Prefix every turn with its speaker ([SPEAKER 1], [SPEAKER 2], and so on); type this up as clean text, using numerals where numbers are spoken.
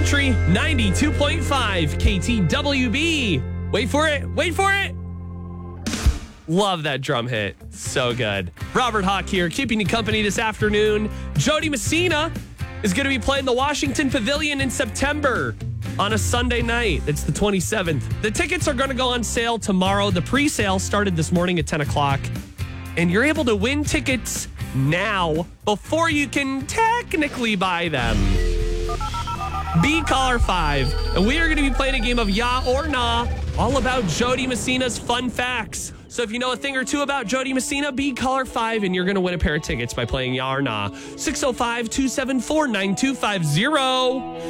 [SPEAKER 1] Country 92.5 KTWB. Wait for it. Wait for it. Love that drum hit. So good. Robert Hawk here, keeping you company this afternoon. Jody Messina is going to be playing the Washington Pavilion in September on a Sunday night. It's the 27th. The tickets are going to go on sale tomorrow. The pre-sale started this morning at 10 o'clock. And you're able to win tickets now before you can technically buy them. Be caller 5. And we are going to be playing a game of Ya or Nah, all about Jody Messina's fun facts. So if you know a thing or two about Jody Messina, be caller 5 and you're going to win a pair of tickets by playing Ya or Nah. 605-274-9250.